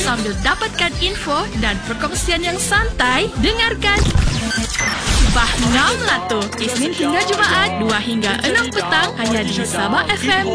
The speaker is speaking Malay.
sambil dapatkan info dan perkongsian yang santai, dengarkan Bah Ngam Lato Isnin hingga Jumaat 2 hingga 6 petang hanya di Sabah FM